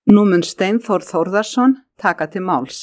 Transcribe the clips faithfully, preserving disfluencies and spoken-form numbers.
Nú mun Steinþór Þórðarson taka til máls.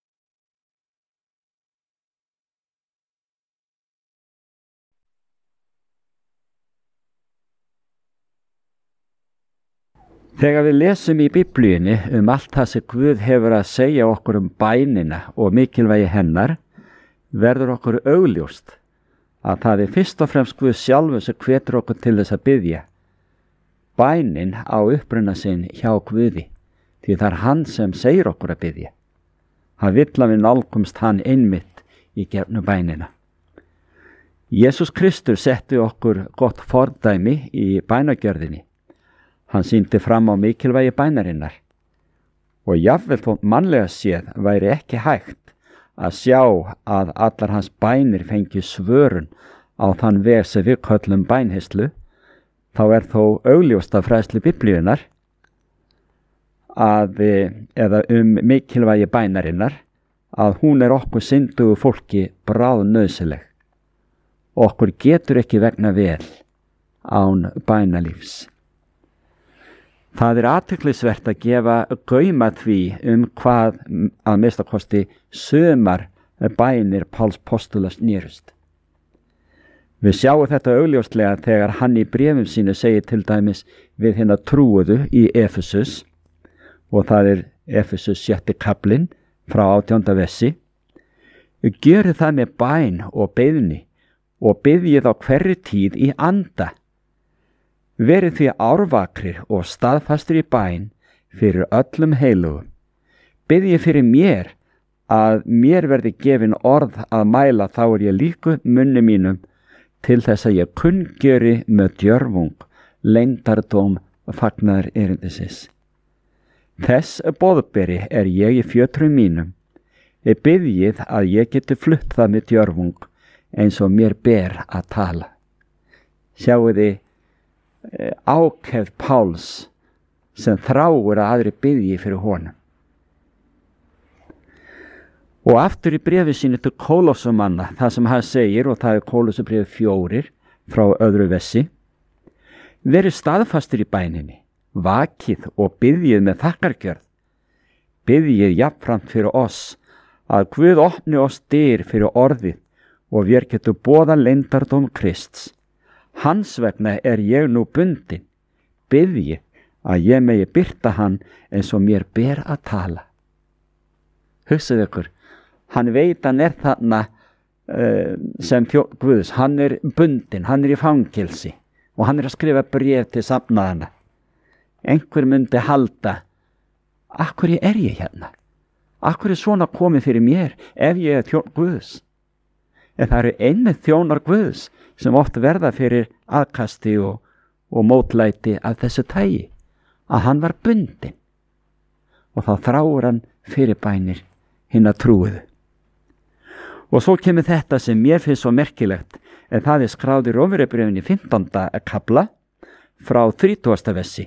Þegar við lesum í Biblíunni um allt það sem Guð hefur að segja okkur um bænina og mikilvægi hennar, verður okkur augljóst að það er fyrst og fremst Guð sjálfur sem hvetur okkur til þess að biðja. Bænin á uppruna sinn hjá Guði, því það er hann sem segir okkur að biðja. Hann vill að við nálgumst hann einmitt í gegnum bænina. Jesús Kristur setti okkur gott fordæmi í bænagjörðinni. Hann sýndi fram á mikilvægi bænarinnar og jafnvel þótt mannlega séð væri ekki hægt að sjá að allar hans bænir fengi svörun á þann veg sem við köllum bænheyslu, þá er þó augljóst af fræðslu Biblíunnar að, eða um mikilvægi bænarinnar, að hún er okkur syndugu fólki bráðnauðsynleg. Okkur getur ekki vegna vel án bænalífs. Það er athyglisvert að gefa gaum að því um hvað að minnstakosti sumar bænir Páls postula snerust. Við sjáum þetta augljóslega þegar hann í bréfum sínu segir til dæmis við hina trúuðu í Efesus, og það er Efesus sjötti kaflinn frá átjánda versi. Gjörið það með bæn og beiðni og biðjið á hverri tíð í anda. Verið því árvakrir og staðfastir í bæn fyrir öllum heilugum. Biðjið fyrir mér að mér verði gefin orð að mæla, þá er ég líku munni mínum til þess að ég kunngjöri með djörfung leyndardóm fagnaðar erindisins. Þess boðberi er ég í fjötrum mínum. Ég biðjið að ég geti flutt það með djörfung eins og mér ber að tala. Sjáu þið ákefð Páls sem þráir að aðri biðji fyrir honum. Og aftur í bréfi sínu til Kólossumanna, það sem hann segir, og það er Kólossubréfi fjórir frá öðru vessi: verið staðfastir í bæninni, vakið og biðjið með þakkargjörð. Biðjið jafnframt fyrir oss að Guð opni oss dyr fyrir orðið og við getum boðað leyndardóm Krists. Hans vegna er ég nú bundin. Biðjið að ég megi birta hann eins og mér ber að tala. Hugsið ykkur, hann veit hann er þarna uh, sem þjónn Guðs, hann er bundin, hann er í fangelsi og hann er að skrifa bréf til safnaðana. Einhver myndi halda, af hverju er ég hérna? Af hverju er svona komið fyrir mér ef ég er þjónn Guðs? En það eru einmitt þjónar Guðs sem oft verða fyrir aðkasti og, og mótlæti af þessu tagi, að hann var bundin. Og þá þráir hann fyrir bænir hinna trúuðu. Og svo kemur þetta sem mér finnst svo merkilegt, en það er skráð í Rómverjabréfinu fimmtánda kafla frá þrítugasta versi.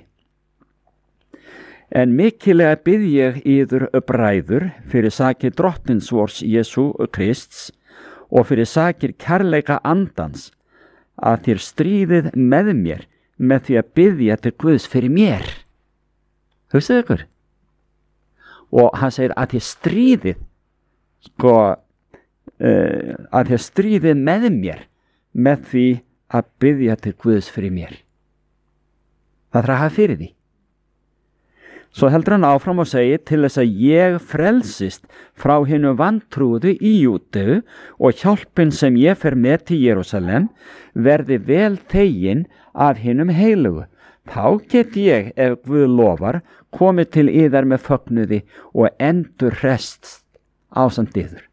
En mikillega bið ég yður bræður fyrir sakir drottins vors Jesú Krists og fyrir sakir kærleika andans, að þér stríðið með mér með því að biðja til Guðs fyrir mér. Hugsið ykkur? Og hann segir að þér stríðið, sko, uh, að þér stríðið með mér með því að biðja til Guðs fyrir mér. Það þarf að hafa fyrir því. Svo heldur hann áfram og segir til þess að ég frelsist frá hinu vantrúðu í Júdeu og hjálpin sem ég fer með til Jerúsalem verði vel þegin af hinum heilugu. Þá get ég, ef Guð lofar, komið til yðar með fögnuði og endur hrest ásamt yður.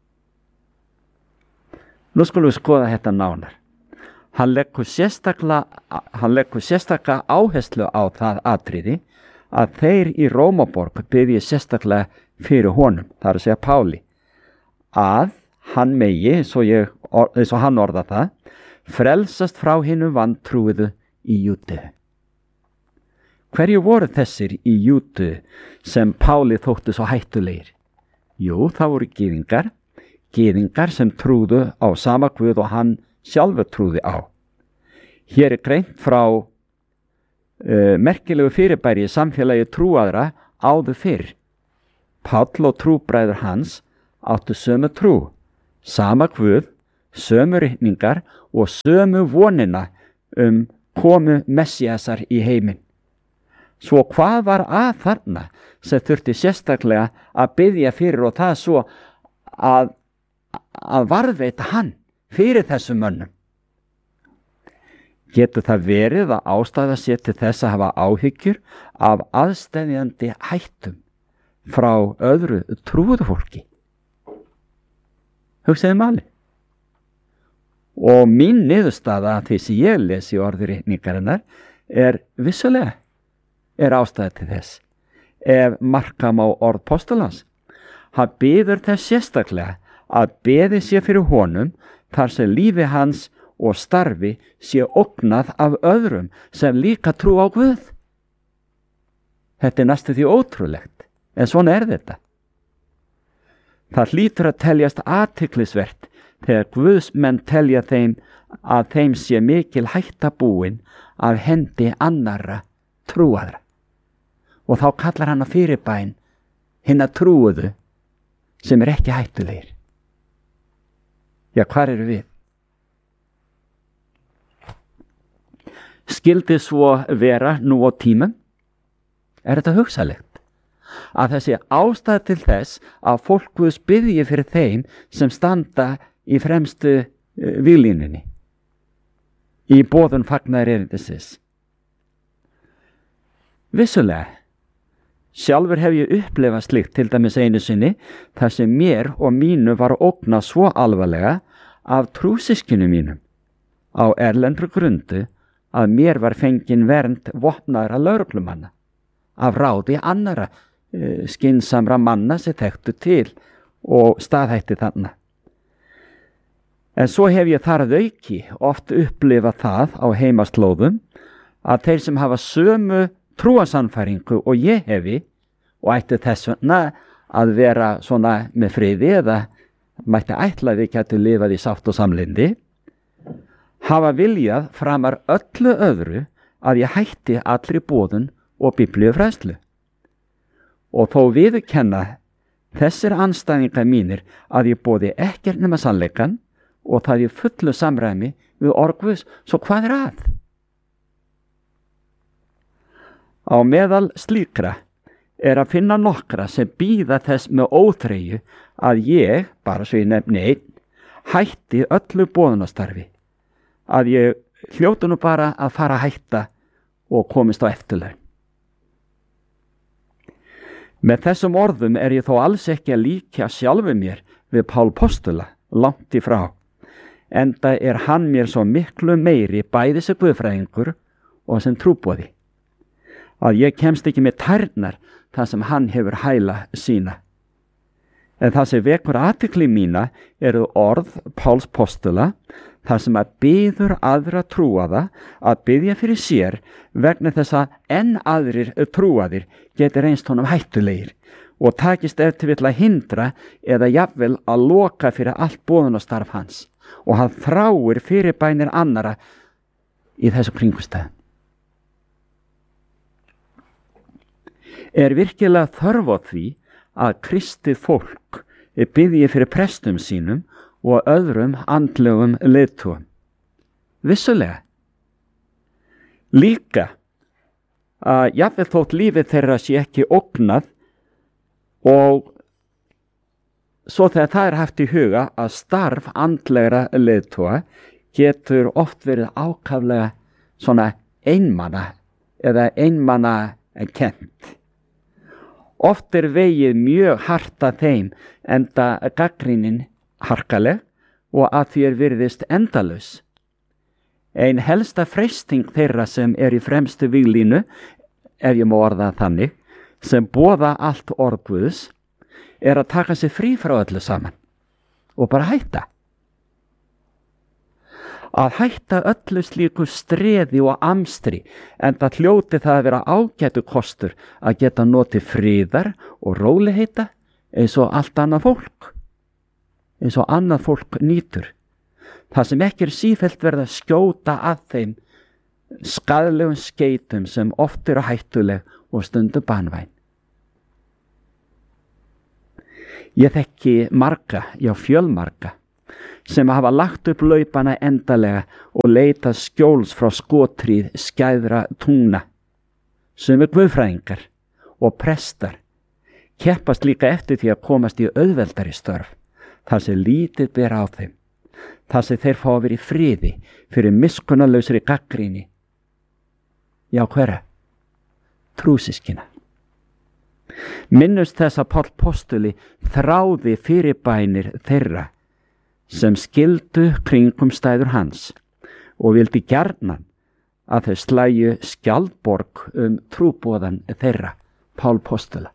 Nú skulum við skoða þetta nánar. Hann leggur sérstaklega, hann leggur sérstaklega áherslu á það atriði að þeir í Rómaborg biðji sérstaklega fyrir honum, það er að segja Páli, að hann megi, eins og, ég, eins og hann orða það, frelsast frá hinu vantrúðu í Júdeu. Hverju voru þessir í Júdeu sem Páli þóttu svo hættulegir? Jú, það voru gyðingar, gyðingar sem trúðu á sama Guð og hann sjálfur trúði á. Hér er greint frá Uh, merkilegu fyrirbæri í samfélagi trúaðra áður fyrr. Páll og trúbræður hans áttu sömu trú, sama Guð, sömu ritningar og sömu vonina um komu Messiasar í heiminn. Svo hvað var að þarna sem þurfti sérstaklega að biðja fyrir og það svo að, að varðveita hann fyrir þessum mönnum? Getur það verið að ástæða sér til þess að hafa áhyggjur af aðsteðjandi hættum frá öðru trúðu fólki? Hugsaðu máli. Og mín niðurstaða af því sem ég lesi orði ritningarinnar er vissulega er ástæða til þess. Ef marka má orð postulans, hann biður þess sérstaklega að beði sér fyrir honum þar sem lífi hans og starfi sé ógnað af öðrum sem líka trú á Guð. Þetta er næstu því ótrúlegt, en svona er þetta. Það hlýtur að teljast athyglisvert þegar Guðsmenn telja þeim að þeim sé mikil hætta búin af hendi annarra trúaðra. Og þá kallar hann að fyrirbæn hinna trúuðu sem er ekki hættulegir. Já, hvar eru við? Skyldi svo vera nú á tímum? Er þetta hugsalegt? Að þessi ástæða til þess að fólk Guðs biðji fyrir þeim sem standa í fremstu uh, víglínunni í boðun fagnaðar erindisins. Vissulega, sjálfur hef ég upplifað slíkt til dæmis einu sinni þar sem mér og mínu var ógnað svo alvarlega af trúsystkinu mínum á erlendri grundu að mér var fengin vernd vopnaðra lögreglumanna af ráði annara uh, skynsamra manna sem þekktu til og staðhætti þarna. En svo hef ég þar að auki oft upplifað það á heimaslóðum að þeir sem hafa sömu trúarsannfæringu og ég hefi og ætti þess vegna að vera svona með friði eða mætti ætla að við gætu lifað í sátt og samlyndi, hafa viljað framar öllu öðru að ég hætti allri boðun og biblíufræðslu. Og þó viðurkenna þessir andstæðingar mínir að ég boði ekkert nema sannleikann og það í fullu samræmi við orð Guðs, svo hvað er að? Á meðal slíkra er að finna nokkra sem bíða þess með óþreyju að ég, bara svo ég nefni einn, hætti öllu boðunastarfi, að ég hljóti nú bara að fara að hætta og komist á eftirlaun. Með þessum orðum er ég þó alls ekki að líkja sjálfu mér við Pál postula, langt í frá, enda er hann mér svo miklu meiri bæði sem guðfræðingur og sem trúboði, að ég kemst ekki með tærnar það sem hann hefur hæla sína. En það sem vekur athygli mína eru orð Páls postula, þar sem að biður aðra trúaða að biðja fyrir sér vegna þess að enn aðrir trúaðir geti reynst honum hættulegir og takist ef til vill að hindra eða jafnvel að loka fyrir allt boðunastarf hans, og hann þráir fyrirbænir annara í þessu kringumstæðum. Er virkilega þörf á því að kristið fólk biðji fyrir prestum sínum og öðrum andlegum leiðtogum? Vissulega. Líka að jafnvel þótt lífið þeirra sé ekki ógnað, og svo þegar það er haft í huga að starf andlegra leiðtoga getur oft verið ákaflega svona einmana eða einmana kennt. Oft er vegið mjög hart að þeim enda gagnrýnin harkaleg og að því er virðist endalaus. Ein helsta freisting þeirra sem er í fremstu víglínu, ef ég má orða þannig, sem boða allt orð Guðs, er að taka sig frí frá öllu saman og bara hætta. Að hætta öllu slíku streði og amstri, enda hljóti það að vera ágætu kostur að geta notið friðar og róleheita eins og allt annað fólk, eins og annað fólk nýtur. Það sem ekki er sífellt verið að skjóta að þeim skaðlegum skeytum sem oft eru hættuleg og stundum banvæn. Ég þekki marga, já fjölmarga, sem hafa lagt upp laupana endalega og leitað skjóls frá skotríð skæðra tungna, sem er guðfræðingar og prestar, keppast líka eftir því að komast í auðveldari störf, þar sem lítið ber á þeim, þar sem þeir fá að vera í friði fyrir miskunnarlausri gagnrýni. Já, hverra? Trúsískina. Minnust þess að Páll postuli þráði fyrirbænir þeirra sem skildu kringumstæður hans og vildi gjarnan að þau slæju skjaldborg um trúboðan þeirra, Pál postula.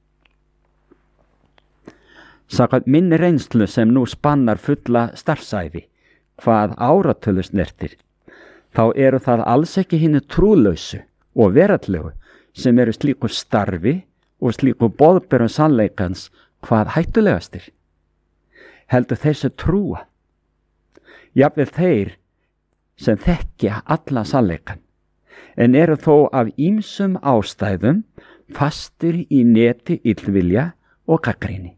Samkvæmt minni reynslu sem nú spannar fulla starfsævi, hvað áratölu snertir, þá eru það alls ekki hinu trúlausu og veraldlegu sem eru slíku starfi og slíku boðberum sannleikans hvað hættulegastir. Heldur þessu trúa, jafnvel þeir sem þekkja alla sannleikan, en eru þó af ýmsum ástæðum fastir í neti illvilja og gagnrýni.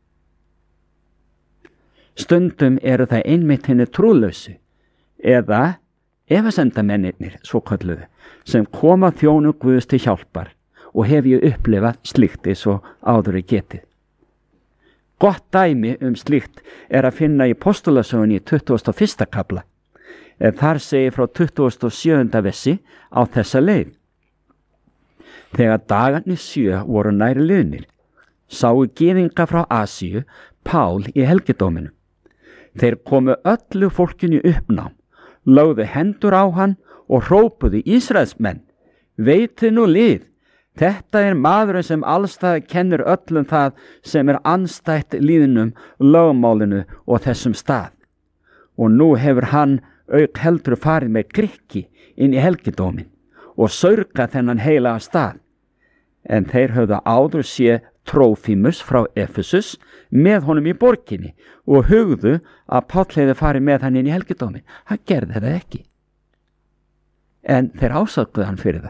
Stundum eru það einmitt hinni trúlausu eða efasemdamennirnir svo kölluðu sem koma þjónu Guðs til hjálpar og hef ég upplifað slíkt eins og áður er getið. Gott dæmi um slíkt er að finna í postulasögunni í tuttugasta og fyrsta kafla, en þar segir frá tuttugasta og sjöunda versi á þessa leið. Þegar dagarnir sjö voru nær liðnir, sáu gyðinga frá Asíu Pál í helgidóminum. Þeir komu öllu fólkinu í uppnám, lögðu hendur á hann og hrópuðu: Ísraelsmenn, veitið nú lið, þetta er maðurinn sem allstað kennir öllum það sem er andstætt lýðnum, lögmálinu og þessum stað. Og nú hefur hann auk heldur farið með Grikki inn í helgidómin og saurgað þennan heilaga stað. En þeir höfðu áður séð Trófímus frá Efesus með honum í borginni og hugðu að Páll hefði farið með hann inn í helgidómin. Hann gerði það ekki. En þeir ásökuðu hann fyrir það.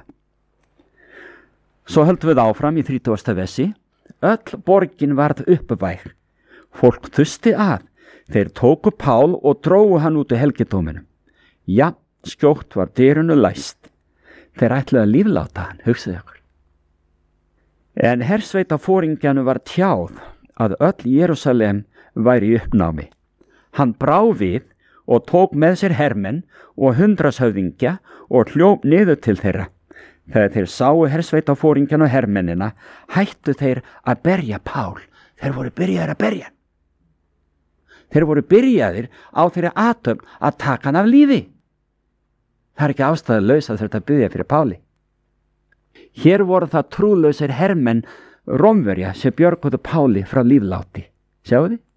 Svo höldum við áfram í þrítugasta versi. Öll borgin varð uppvæg. Fólk þusti að. Þeir tóku Pál og drógu hann út í helgidóminum. Já, skjótt var dyrunu læst. Þeir ætluðu að lífláta hann, hugsaðu ykkur. En hersveitaforingjanu var tjáð að öll Jerúsalem væri í uppnámi. Hann brá við og tók með sér hermenn og hundrashöfðingja og hljóp niður til þeirra. Þegar þeir sáu hersveitaforingjan og hermennina, hættu þeir að berja Pál. Þeir voru byrjaðir að berja. Þeir voru byrjaðir á þeirri athöfn að taka hann af lífi. Það er ekki ástæðulaust að þetta biðja fyrir Páli. Hér voru það trúlausir hermenn Rómverja sem björguðu Páli frá lífláti. Sjáu þið?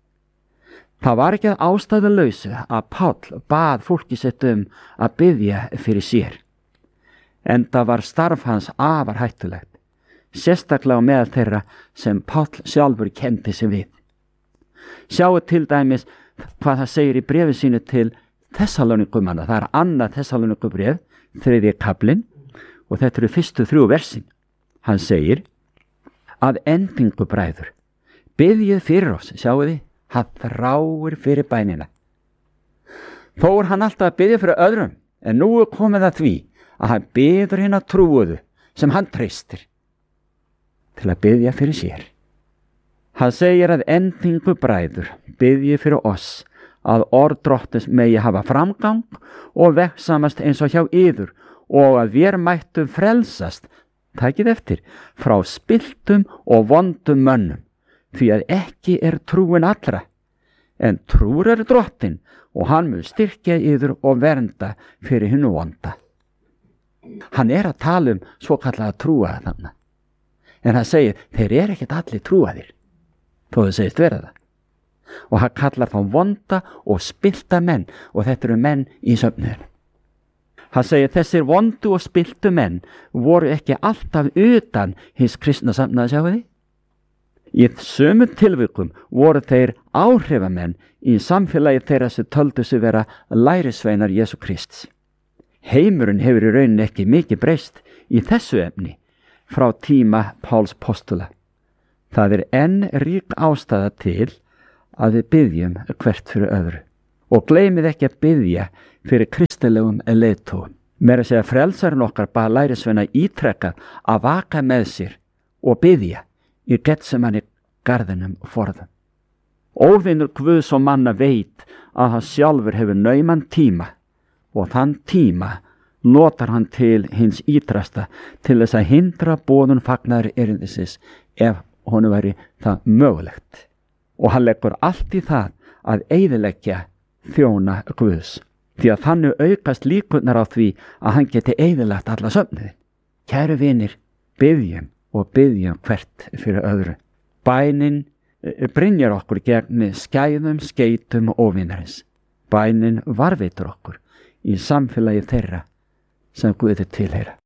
Það var ekki að ástæðulausu að Pál bað fólki sitt um að biðja fyrir sér. Enda var starf hans afar hættulegt, sérstaklega meðal þeirra sem Pál sjálfur kenndi sig við. Sjáu til dæmis hvað það segir í bréfi sínu til Þessalónikumanna. Það er annað Þessalónikubréf, þriðji kaflinn, og þetta eru fyrstu þrjú versin. Hann segir: að endingu bræður, biðjið fyrir oss. Sjáu þið, hann þráir fyrir bænina. Þó er hann alltaf að biðja fyrir öðrum, en nú er komið að því að hann biður hina trúuðu sem hann treystir til að biðja fyrir sér. Hann segir að endingu bræður, biðjið fyrir oss að orð Drottins megi hafa framgang og veksamast eins og hjá yður, og að vér mættum frelsast, takið eftir, frá spilltum og vondum mönnum, því að ekki er trúin allra, en trúr er Drottinn og hann mun styrkja yður og vernda fyrir hinu vonda. Hann er að tala um svo kallaða trúa þannig, en hann segir, þeir eru ekkert allir trúaðir, þó þau segist vera það. Og hann kallar þá vonda og spillta menn, og þetta eru menn í söfnuðin. Hann segir, þessir vondu og spilltu menn voru ekki alltaf utan hins kristna samnaði, sjáu þið? Í sömu tilvikum voru þeir áhrifamenn í samfélagi þeirra sem töldu sig vera lærisveinar Jesú Krists. Heimurinn hefur í rauninni ekki mikið breyst í þessu efni frá tíma Páls postula. Það er enn rík ástæða til að við biðjum hvert fyrir öðru. Og gleymið ekki að biðja fyrir kristilegum leiðtogum. Meira að segja frelsarinn okkar bað lærisveina ítrekkað að vaka með sér og biðja í Getsemanni garðinum forðum. Óvinur Guðs og manna veit að hann sjálfur hefur nauman tíma og þann tíma notar hann til hins ítrasta til þess að hindra boðun fagnaðar erindisins ef honum væri það mögulegt. Og hann leggur allt í það að eyðileggja þjóna Guðs, því að þannig aukast líkurnar á því að hann geti eyðilagt alla söfniði. Kæru vinir, biðjum og biðjum hvert fyrir öðru. Bænin brynjar okkur gegn skæðum, skeytum og óvinarins. Bænin varveitur okkur í samfélagi þeirra sem Guði tilheyra.